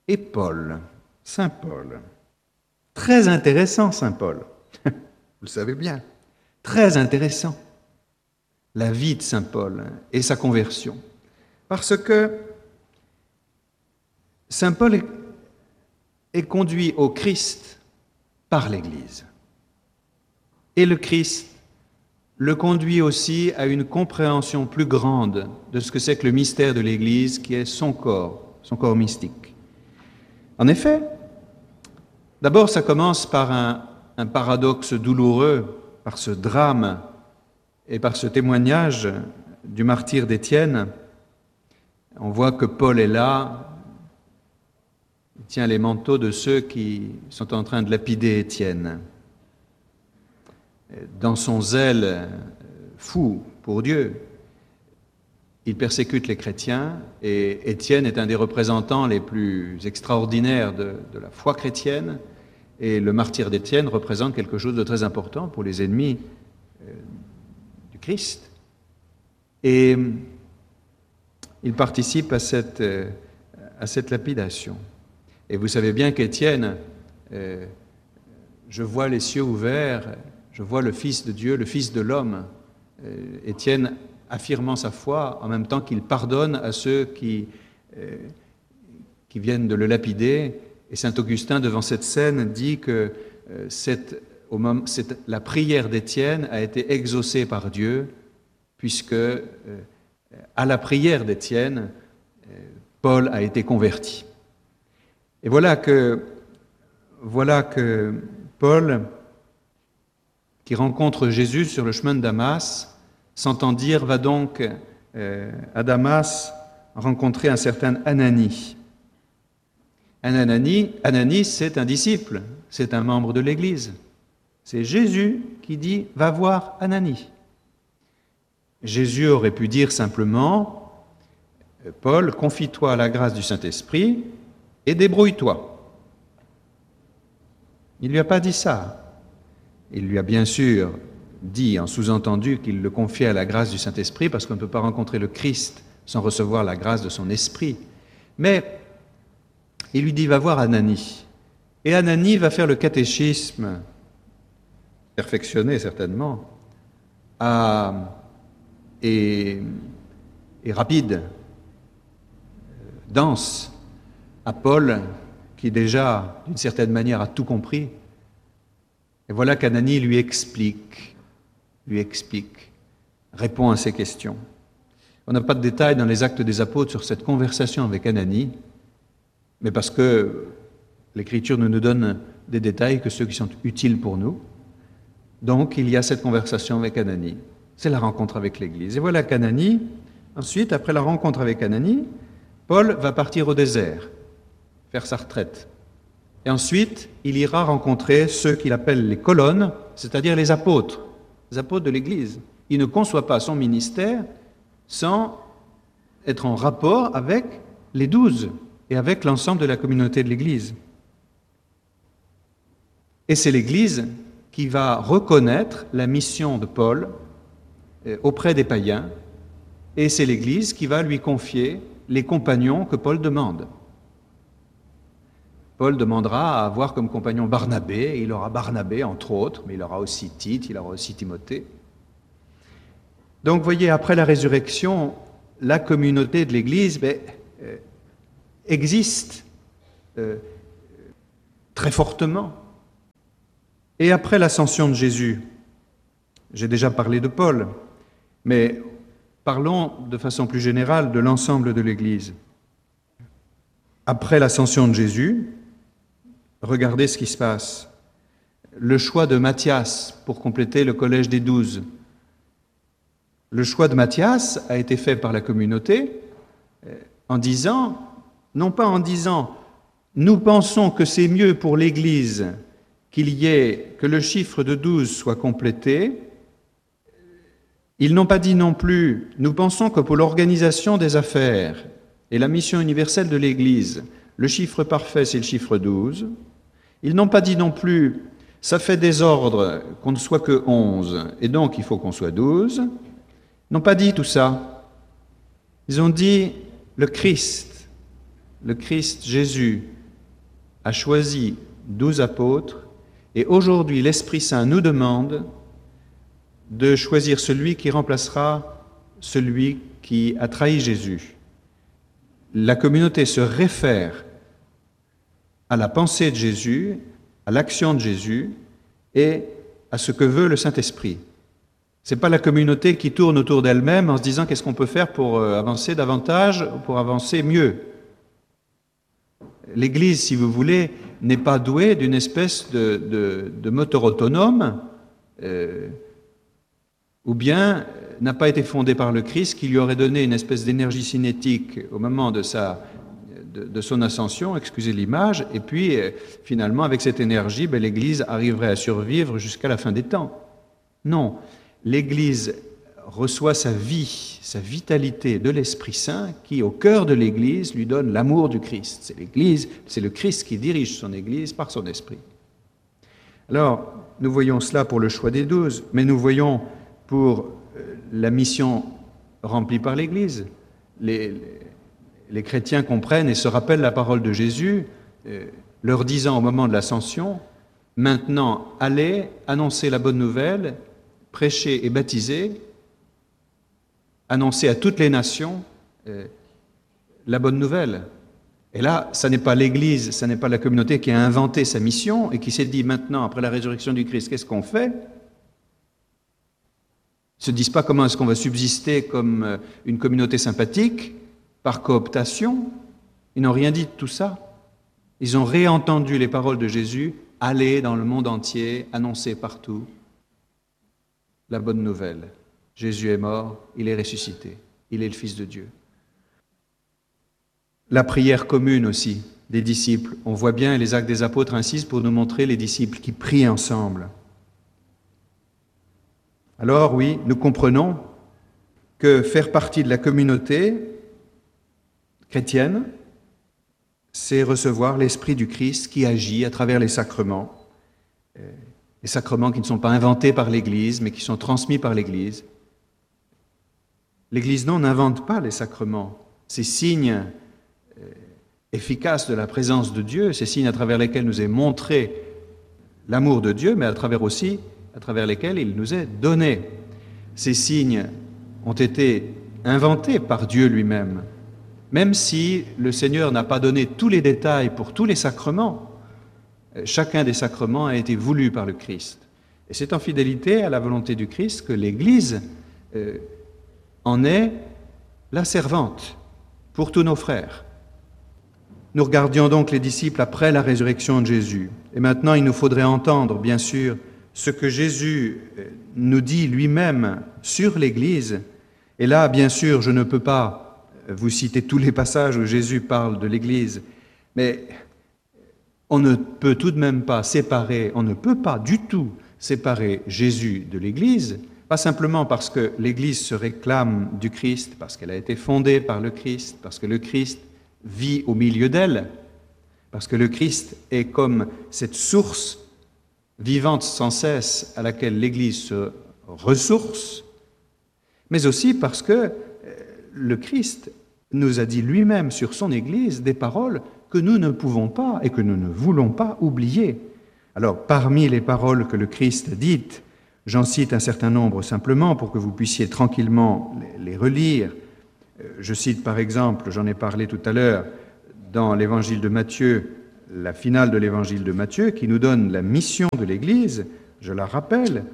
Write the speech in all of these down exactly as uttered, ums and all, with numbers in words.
et Paul, Saint Paul. Très intéressant, Saint Paul. Vous le savez bien. Très intéressant. La vie de Saint Paul et sa conversion. Parce que Saint Paul est, est conduit au Christ par l'Église. Et le Christ le conduit aussi à une compréhension plus grande de ce que c'est que le mystère de l'Église, qui est son corps, son corps mystique. En effet, d'abord ça commence par un, un paradoxe douloureux, par ce drame et par ce témoignage du martyr d'Étienne. On voit que Paul est là, il tient les manteaux de ceux qui sont en train de lapider Étienne. Dans son zèle fou pour Dieu, il persécute les chrétiens et Étienne est un des représentants les plus extraordinaires de, de la foi chrétienne, et le martyr d'Étienne représente quelque chose de très important pour les ennemis euh, du Christ. Et il participe à cette, euh, à cette lapidation. Et vous savez bien qu'Étienne, euh, je vois les cieux ouverts, je vois le Fils de Dieu, le Fils de l'homme. Euh, Étienne affirmant sa foi en même temps qu'il pardonne à ceux qui, euh, qui viennent de le lapider. Et saint Augustin, devant cette scène, dit que euh, cette, au moment, cette, la prière d'Étienne a été exaucée par Dieu, puisque euh, à la prière d'Étienne, euh, Paul a été converti. Et voilà que, voilà que Paul, qui rencontre Jésus sur le chemin de Damas, s'entend dire, va donc euh, à Damas rencontrer un certain Ananie. Un Ananie, Ananie, c'est un disciple, c'est un membre de l'Église. C'est Jésus qui dit, va voir Ananie. Jésus aurait pu dire simplement, Paul, confie-toi à la grâce du Saint-Esprit et débrouille-toi. Il ne lui a pas dit ça. Il lui a bien sûr dit en sous-entendu qu'il le confiait à la grâce du Saint-Esprit, parce qu'on ne peut pas rencontrer le Christ sans recevoir la grâce de son esprit. Mais il lui dit, va voir Ananie. Et Ananie va faire le catéchisme, perfectionné certainement, à, et, et rapide, dense, à Paul, qui déjà, d'une certaine manière, a tout compris. Et voilà qu'Ananie lui explique, lui explique, répond à ses questions. On n'a pas de détails dans les Actes des Apôtres sur cette conversation avec Ananie, mais parce que l'Écriture ne nous donne des détails que ceux qui sont utiles pour nous. Donc, il y a cette conversation avec Ananie. C'est la rencontre avec l'Église. Et voilà qu'Ananie, ensuite, après la rencontre avec Ananie, Paul va partir au désert, faire sa retraite. Et ensuite, il ira rencontrer ceux qu'il appelle les colonnes, c'est-à-dire les apôtres, les apôtres de l'Église. Il ne conçoit pas son ministère sans être en rapport avec les douze et avec l'ensemble de la communauté de l'Église. Et c'est l'Église qui va reconnaître la mission de Paul auprès des païens, et c'est l'Église qui va lui confier les compagnons que Paul demande. Paul demandera à avoir comme compagnon Barnabé, et il aura Barnabé entre autres, mais il aura aussi Tite, il aura aussi Timothée. Donc vous voyez, après la résurrection, la communauté de l'Église ben, euh, existe euh, très fortement. Et après l'ascension de Jésus, j'ai déjà parlé de Paul, mais parlons de façon plus générale de l'ensemble de l'Église. Après l'ascension de Jésus, regardez ce qui se passe. Le choix de Matthias pour compléter le collège des douze. Le choix de Matthias a été fait par la communauté en disant, non pas en disant « nous pensons que c'est mieux pour l'Église qu'il y ait, que le chiffre de douze soit complété », ils n'ont pas dit non plus « nous pensons que pour l'organisation des affaires et la mission universelle de l'Église, le chiffre parfait c'est le chiffre douze ». Ils n'ont pas dit non plus « ça fait désordre qu'on ne soit que onze et donc il faut qu'on soit douze ». Ils n'ont pas dit tout ça. Ils ont dit « le Christ, le Christ Jésus a choisi douze apôtres, et aujourd'hui l'Esprit Saint nous demande de choisir celui qui remplacera celui qui a trahi Jésus. La communauté se réfère à la pensée de Jésus, à l'action de Jésus et à ce que veut le Saint-Esprit. Ce n'est pas la communauté qui tourne autour d'elle-même en se disant qu'est-ce qu'on peut faire pour avancer davantage, pour avancer mieux. L'Église, si vous voulez, n'est pas douée d'une espèce de, de, de moteur autonome, euh, ou bien n'a pas été fondée par le Christ qui lui aurait donné une espèce d'énergie cinétique au moment de, sa, de, de son ascension, excusez l'image, et puis euh, finalement avec cette énergie, ben, l'Église arriverait à survivre jusqu'à la fin des temps. Non, l'Église reçoit sa vie, sa vitalité de l'Esprit Saint qui, au cœur de l'Église, lui donne l'amour du Christ. C'est l'Église, c'est le Christ qui dirige son Église par son Esprit. Alors, nous voyons cela pour le choix des douze, mais nous voyons pour la mission remplie par l'Église. Les, les, les chrétiens comprennent et se rappellent la parole de Jésus, euh, leur disant au moment de l'ascension, « Maintenant, allez annoncer la bonne nouvelle, prêcher et baptiser, annoncer à toutes les nations euh, la bonne nouvelle. » Et là, ce n'est pas l'Église, ce n'est pas la communauté qui a inventé sa mission et qui s'est dit maintenant, après la résurrection du Christ, qu'est-ce qu'on fait ? Ils ne se disent pas comment est-ce qu'on va subsister comme une communauté sympathique, par cooptation. Ils n'ont rien dit de tout ça. Ils ont réentendu les paroles de Jésus, aller dans le monde entier, annoncer partout la bonne nouvelle. Jésus est mort, il est ressuscité, il est le Fils de Dieu. La prière commune aussi des disciples. On voit bien, les Actes des Apôtres insistent pour nous montrer les disciples qui prient ensemble. Alors oui, nous comprenons que faire partie de la communauté chrétienne, c'est recevoir l'Esprit du Christ qui agit à travers les sacrements. Les sacrements qui ne sont pas inventés par l'Église, mais qui sont transmis par l'Église. L'Église, non, n'invente pas les sacrements. Ces signes efficaces de la présence de Dieu, ces signes à travers lesquels nous est montré l'amour de Dieu, mais à travers aussi, à travers lesquels il nous est donné. Ces signes ont été inventés par Dieu lui-même, même si le Seigneur n'a pas donné tous les détails pour tous les sacrements. Chacun des sacrements a été voulu par le Christ. Et c'est en fidélité à la volonté du Christ que l'Église euh, en est la servante pour tous nos frères. Nous regardions donc les disciples après la résurrection de Jésus. Et maintenant, il nous faudrait entendre, bien sûr, ce que Jésus nous dit lui-même sur l'Église. Et là, bien sûr, je ne peux pas vous citer tous les passages où Jésus parle de l'Église, mais on ne peut tout de même pas séparer, on ne peut pas du tout séparer Jésus de l'Église, pas simplement parce que l'Église se réclame du Christ, parce qu'elle a été fondée par le Christ, parce que le Christ vit au milieu d'elle, parce que le Christ est comme cette source vivante sans cesse à laquelle l'Église se ressource, mais aussi parce que le Christ nous a dit lui-même sur son Église des paroles que nous ne pouvons pas et que nous ne voulons pas oublier. Alors, parmi les paroles que le Christ a dites, j'en cite un certain nombre simplement pour que vous puissiez tranquillement les relire. Je cite par exemple, j'en ai parlé tout à l'heure, dans l'évangile de Matthieu, la finale de l'évangile de Matthieu, qui nous donne la mission de l'Église, je la rappelle.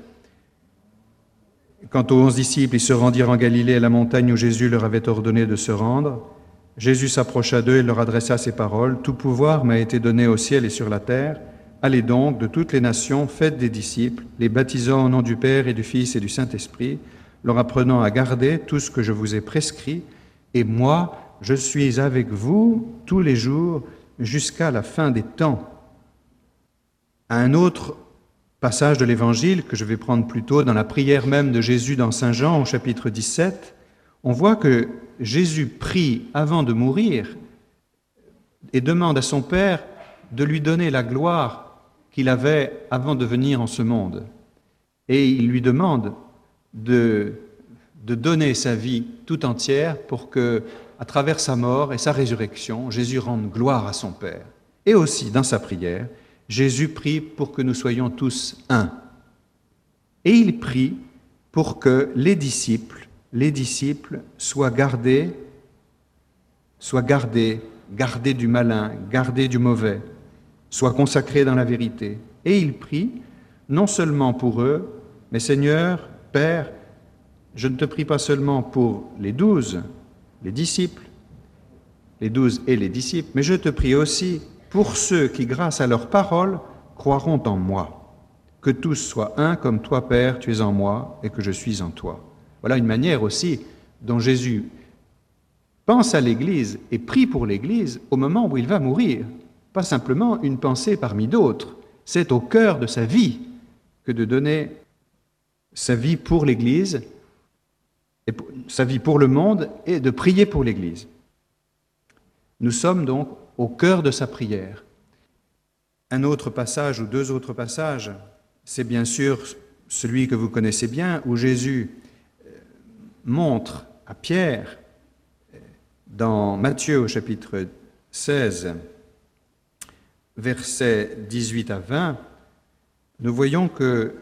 Quant aux onze disciples, ils se rendirent en Galilée à la montagne où Jésus leur avait ordonné de se rendre. Jésus s'approcha d'eux et leur adressa ces paroles. « Tout pouvoir m'a été donné au ciel et sur la terre. Allez donc de toutes les nations, faites des disciples, les baptisant au nom du Père et du Fils et du Saint-Esprit, leur apprenant à garder tout ce que je vous ai prescrit. Et moi, je suis avec vous tous les jours jusqu'à la fin des temps. » À un autre passage de l'Évangile, que je vais prendre plus tôt dans la prière même de Jésus dans Saint Jean, au chapitre dix-sept, on voit que Jésus prie avant de mourir et demande à son Père de lui donner la gloire qu'il avait avant de venir en ce monde. Et il lui demande de, de donner sa vie tout entière pour que, à travers sa mort et sa résurrection, Jésus rende gloire à son Père. Et aussi, dans sa prière, Jésus prie pour que nous soyons tous un. Et il prie pour que les disciples, les disciples soient gardés, soient gardés, gardés du malin, gardés du mauvais, soient consacrés dans la vérité. Et il prie non seulement pour eux, mais Seigneur, Père, je ne te prie pas seulement pour les douze, les disciples, les douze et les disciples, mais je te prie aussi pour ceux qui, grâce à leurs paroles, croiront en moi. Que tous soient un comme toi, Père, tu es en moi et que je suis en toi. Voilà une manière aussi dont Jésus pense à l'Église et prie pour l'Église au moment où il va mourir. Pas simplement une pensée parmi d'autres. C'est au cœur de sa vie que de donner sa vie pour l'Église, et pour, sa vie pour le monde et de prier pour l'Église. Nous sommes donc au cœur de sa prière. Un autre passage ou deux autres passages, c'est bien sûr celui que vous connaissez bien, où Jésus montre à Pierre, dans Matthieu au chapitre seize, versets dix-huit à vingt, nous voyons que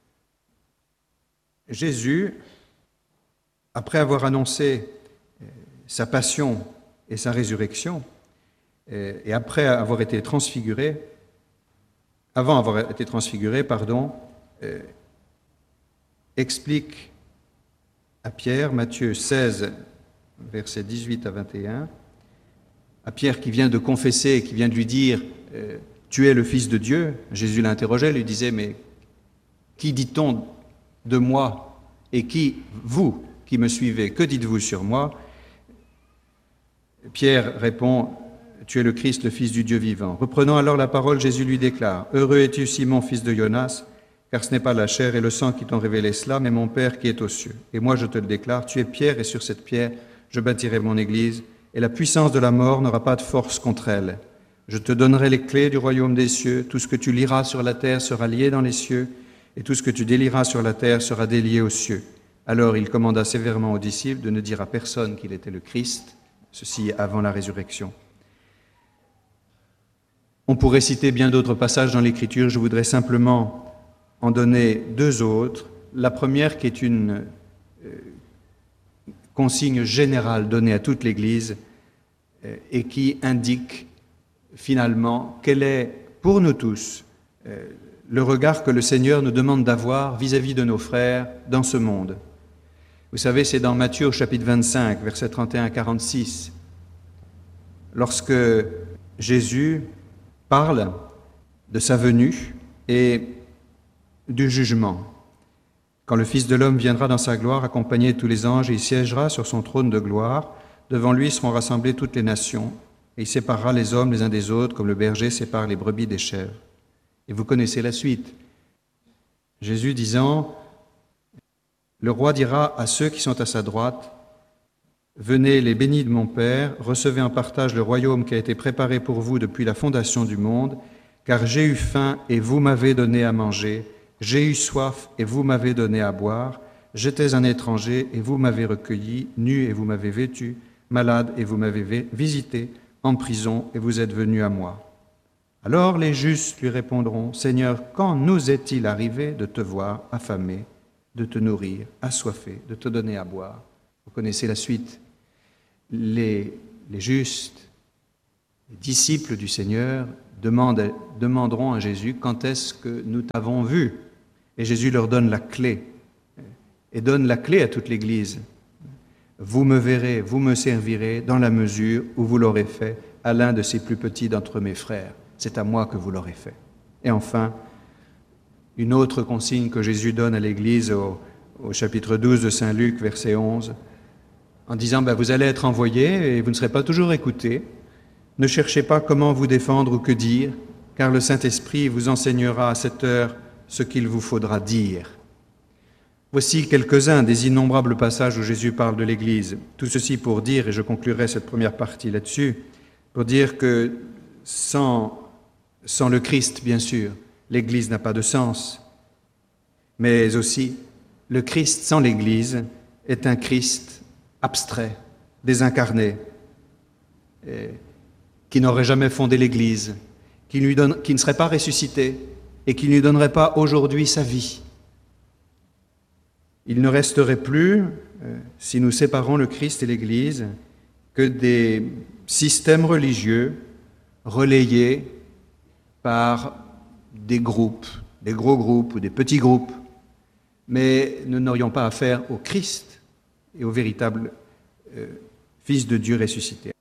Jésus, après avoir annoncé sa passion et sa résurrection, et après avoir été transfiguré, avant avoir été transfiguré, pardon, euh, explique à Pierre, Matthieu seize, versets dix-huit à vingt et un, à Pierre qui vient de confesser, qui vient de lui dire euh, « Tu es le Fils de Dieu », Jésus l'interrogeait, lui disait « Mais qui dit-on de moi et qui, vous, qui me suivez, que dites-vous sur moi ?» Pierre répond « Tu es le Christ, le Fils du Dieu vivant. » Reprenant alors la parole, Jésus lui déclare « Heureux es-tu, Simon, fils de Jonas, car ce n'est pas la chair et le sang qui t'ont révélé cela, mais mon Père qui est aux cieux. Et moi je te le déclare, tu es pierre, et sur cette pierre je bâtirai mon Église, et la puissance de la mort n'aura pas de force contre elle. Je te donnerai les clés du royaume des cieux. Tout ce que tu liras sur la terre sera lié dans les cieux, et tout ce que tu délieras sur la terre sera délié aux cieux. » Alors il commanda sévèrement aux disciples de ne dire à personne qu'il était le Christ, ceci avant la résurrection. On pourrait citer bien d'autres passages dans l'Écriture, je voudrais simplement en donner deux autres. La première qui est une euh, consigne générale donnée à toute l'Église euh, et qui indique finalement quel est pour nous tous euh, le regard que le Seigneur nous demande d'avoir vis-à-vis de nos frères dans ce monde. Vous savez, c'est dans Matthieu au chapitre vingt-cinq, versets trente et un à quarante-six, lorsque Jésus parle de sa venue et du jugement. Quand le Fils de l'homme viendra dans sa gloire, accompagné de tous les anges, et il siégera sur son trône de gloire, devant lui seront rassemblées toutes les nations, et il séparera les hommes les uns des autres, comme le berger sépare les brebis des chèvres. Et vous connaissez la suite. Jésus disant, le roi dira à ceux qui sont à sa droite, venez les bénis de mon Père, recevez en partage le royaume qui a été préparé pour vous depuis la fondation du monde, car j'ai eu faim et vous m'avez donné à manger, j'ai eu soif et vous m'avez donné à boire, j'étais un étranger et vous m'avez recueilli, nu et vous m'avez vêtu, malade et vous m'avez visité, en prison et vous êtes venu à moi. Alors les justes lui répondront, Seigneur, quand nous est-il arrivé de te voir affamé, de te nourrir, assoiffé, de te donner à boire? Vous connaissez la suite. Les, les justes, les disciples du Seigneur demandent, demanderont à Jésus quand est-ce que nous t'avons vu. Et Jésus leur donne la clé, et donne la clé à toute l'Église. Vous me verrez, vous me servirez dans la mesure où vous l'aurez fait à l'un de ces plus petits d'entre mes frères. C'est à moi que vous l'aurez fait. Et enfin, une autre consigne que Jésus donne à l'Église au, au chapitre douze de Saint Luc, verset onze, en disant ben, « Vous allez être envoyés et vous ne serez pas toujours écoutés. Ne cherchez pas comment vous défendre ou que dire, car le Saint-Esprit vous enseignera à cette heure ce qu'il vous faudra dire. » Voici quelques-uns des innombrables passages où Jésus parle de l'Église. Tout ceci pour dire, et je conclurai cette première partie là-dessus, pour dire que sans, sans le Christ, bien sûr, l'Église n'a pas de sens. Mais aussi, le Christ sans l'Église est un Christ abstrait, désincarné, et qui n'aurait jamais fondé l'Église, qui, lui donne, qui ne serait pas ressuscité et qui ne lui donnerait pas aujourd'hui sa vie. Il ne resterait plus, euh, si nous séparons le Christ et l'Église, que des systèmes religieux relayés par des groupes, des gros groupes ou des petits groupes, mais nous n'aurions pas affaire au Christ et au véritable euh, Fils de Dieu ressuscité.